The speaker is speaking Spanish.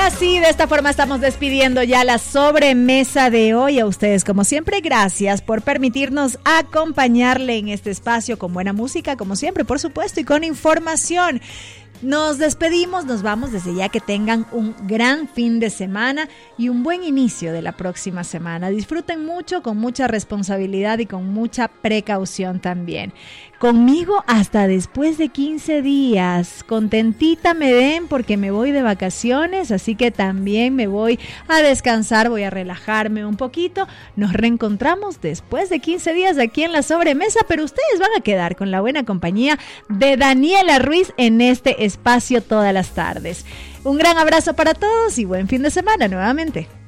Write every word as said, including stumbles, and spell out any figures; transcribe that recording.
así, de esta forma estamos despidiendo ya la sobremesa de hoy. A ustedes, como siempre, gracias por permitirnos acompañarle en este espacio con buena música, como siempre, por supuesto, y con información. Nos despedimos, nos vamos desde ya. Que tengan un gran fin de semana y un buen inicio de la próxima semana. Disfruten mucho, con mucha responsabilidad y con mucha precaución también. Conmigo hasta después de quince días. Contentita me ven porque me voy de vacaciones, así que también me voy a descansar, voy a relajarme un poquito. Nos reencontramos después de quince días aquí en la sobremesa, pero ustedes van a quedar con la buena compañía de Daniela Ruiz en este espacio todas las tardes. Un gran abrazo para todos y buen fin de semana nuevamente.